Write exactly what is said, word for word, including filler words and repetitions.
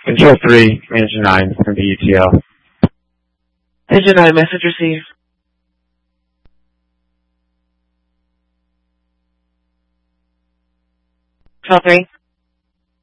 Control three, Engine nine from the U T L. Engine nine, message received. Control three.